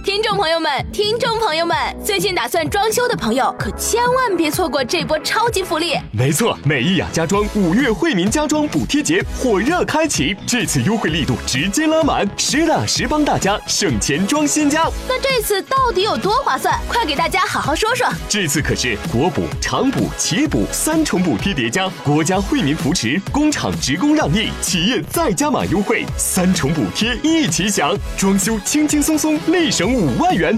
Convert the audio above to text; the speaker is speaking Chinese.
听众朋友们，最近打算装修的朋友可千万别错过这波超级福利。 没错，美意雅家装5月惠民家装补贴节火热开启，这次优惠力度直接拉满，实打实帮大家省钱装新家。 那这次到底有多划算？快给大家好好说说。 这次可是国补、厂补、企补3重补贴叠加，国家惠民扶持，工厂职工让利，企业再加码优惠，3重补贴一起享，装修轻轻松松立省5万元。